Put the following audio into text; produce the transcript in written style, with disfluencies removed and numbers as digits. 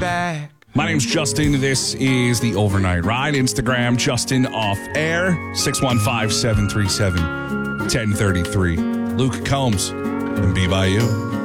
back. My name's Justin. This is the Overnight Ride. Instagram, Justin Off Air, 615-737-1033. Luke Combs and Be By You.